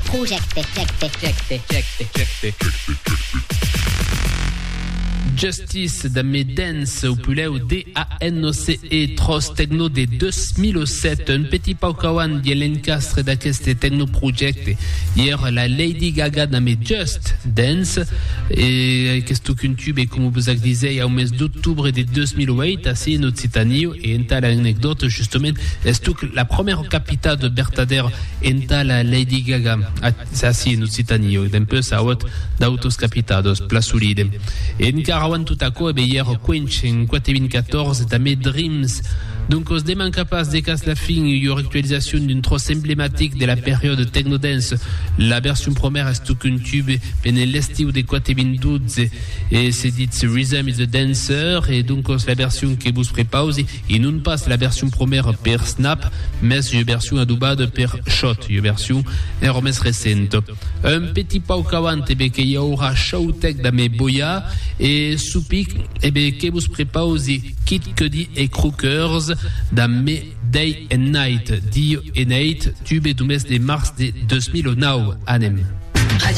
Project. Justice da me dance au puleu DANOCE Tros Techno de 2007 un petit paukawan di l'encastre d'aqueste Techno Project hier la Lady Gaga da me Just Dance e questo tube come vous disais au mes d'octobre de 2008 assez in Occitanie et en tal anecdote justement est la première capitale de Bertader en tal Lady Gaga assez in Occitanie d'un peu ça haute d'autos capitados plasulide et en tout à coup, hier, Quench, en 2014, dans mes Dreams. Donc, os demande capaz de casse la fin, il y a une actualisation d'une trosse emblématique de la période techno-dance. La version première est tout qu'un tube, pendant l'estiu de 2012, et c'est dit Rhythm is a Dancer, et donc, la version que vous prépare, et non pas la version première per Snap, mais une version adoubade per Shot, une version remesse récente. Un petit paukawan, qu'il y aura Showtech dans mes boya, et Soupik, que vous prépare, Kid Cudi et Crookers, dans mes Day and Night, Dio et Night, tube du mes de mars de 2009, anem.